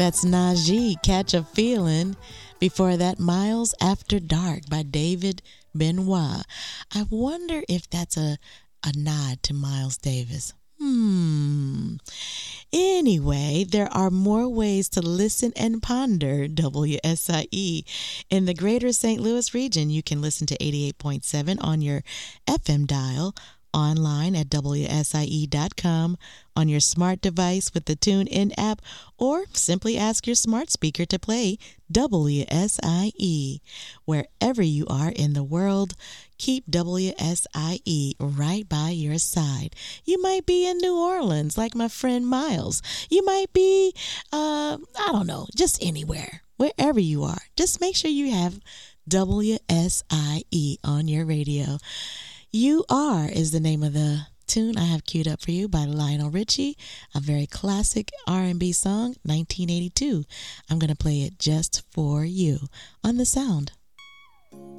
That's Najee, Catch a Feeling. Before that, Miles After Dark by David Benoit. I wonder if that's a nod to Miles Davis. Anyway, there are more ways to listen and ponder WSIE. In the greater St. Louis region, you can listen to 88.7 on your FM dial, online at WSIE.com, on your smart device with the TuneIn app, or simply ask your smart speaker to play WSIE. Wherever you are in the world, keep WSIE right by your side. You might be in New Orleans, like my friend Miles. You might be, I don't know, just anywhere. Wherever you are, just make sure you have WSIE on your radio. You Are is the name of the tune I have queued up for you by Lionel Richie, a very classic R&B song, 1982. I'm going to play it just for you on The Sound.